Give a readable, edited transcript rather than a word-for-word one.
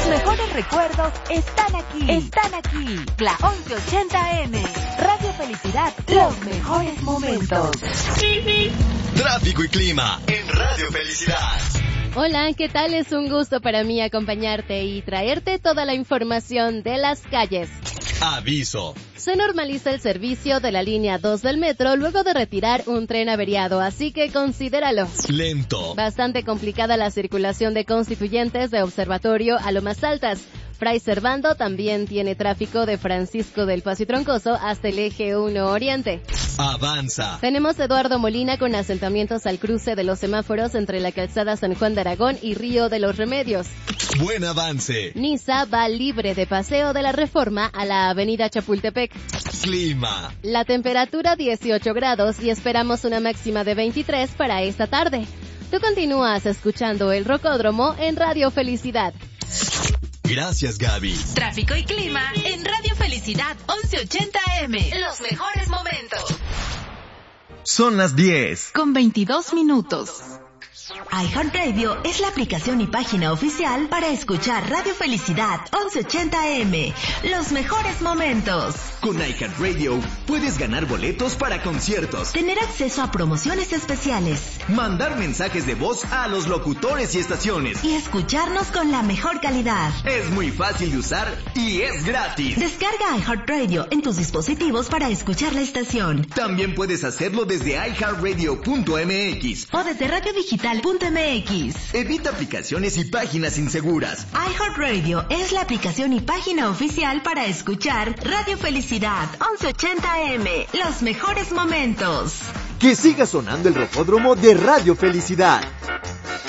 Los mejores recuerdos están aquí. La 1180M. Radio Felicidad, los mejores momentos. Tráfico y clima en Radio Felicidad. Hola, ¿qué tal? Es un gusto para mí acompañarte y traerte toda la información de las calles. Aviso. Se normaliza el servicio de la línea 2 del metro luego de retirar un tren averiado, así que considéralo. Lento. Bastante complicada la circulación de Constituyentes de Observatorio a Lomas Altas. Fray Servando también tiene tráfico de Francisco del Paso y Troncoso hasta el eje 1 Oriente. Avanza. Tenemos Eduardo Molina con asentamientos al cruce de los semáforos entre la calzada San Juan de Aragón y Río de los Remedios. Buen avance. Niza va libre de Paseo de la Reforma a la avenida Chapultepec. Clima. La temperatura 18 grados y esperamos una máxima de 23 para esta tarde. Tú continúas escuchando el Rocódromo en Radio Felicidad. Gracias, Gaby. Tráfico y clima en Radio Felicidad 1180M. Los mejores momentos. Son las 10. Con 22 minutos. iHeartRadio es la aplicación y página oficial para escuchar Radio Felicidad 1180M. Los mejores momentos. Con iHeartRadio puedes ganar boletos para conciertos, Tener acceso a promociones especiales mandar mensajes de voz a los locutores y estaciones. y escucharnos con la mejor calidad. Es muy fácil de usar y es gratis. Descarga iHeartRadio en tus dispositivos para escuchar la estación. También puedes hacerlo desde iHeartRadio.mx. O desde radiodigital.mx. Evita aplicaciones y páginas inseguras. iHeartRadio es la aplicación y página oficial para escuchar Radio Felicidad 1180M. Los mejores momentos. Que siga sonando el Rocódromo de Radio Felicidad.